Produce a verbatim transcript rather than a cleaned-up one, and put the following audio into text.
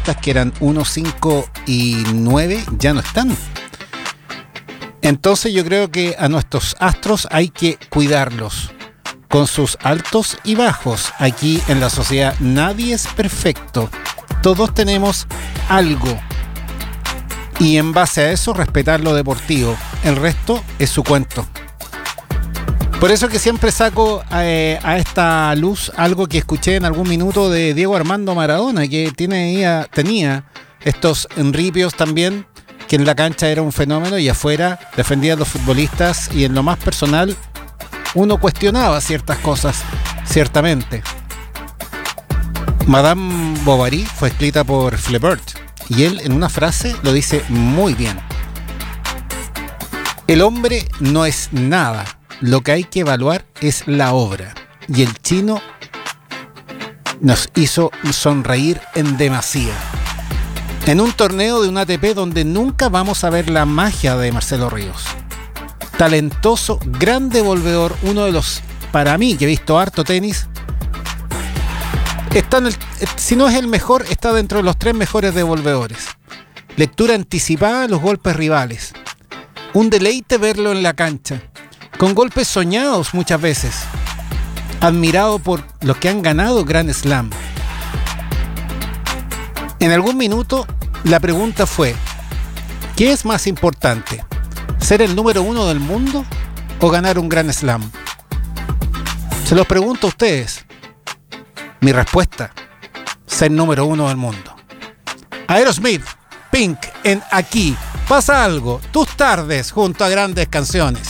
futbolistas que eran uno, cinco y nueve ya no están. Entonces yo creo que a nuestros astros hay que cuidarlos con sus altos y bajos. Aquí en la sociedad nadie es perfecto. Todos tenemos algo. Y en base a eso respetar lo deportivo. El resto es su cuento. Por eso que siempre saco eh, a esta luz algo que escuché en algún minuto de Diego Armando Maradona, que tiene, tenía estos enripios también, que en la cancha era un fenómeno y afuera defendía a los futbolistas, y en lo más personal uno cuestionaba ciertas cosas, ciertamente. Madame Bovary fue escrita por Flaubert y él en una frase lo dice muy bien. El hombre no es nada, lo que hay que evaluar es la obra. Y el chino nos hizo sonreír en demasía. En un torneo de un A T P donde nunca vamos a ver la magia de Marcelo Ríos. Talentoso, gran devolvedor, uno de los, para mí, que he visto harto tenis, está en el, si no es el mejor, está dentro de los tres mejores devolvedores. Lectura anticipada de los golpes rivales. Un deleite verlo en la cancha, con golpes soñados muchas veces. Admirado por los que han ganado Grand Slam. En algún minuto la pregunta fue: ¿qué es más importante? ¿Ser el número uno del mundo o ganar un Grand Slam? Se los pregunto a ustedes. Mi respuesta: ser número uno del mundo. Aerosmith, Pink, en Aquí pasa algo. Tus tardes junto a grandes canciones.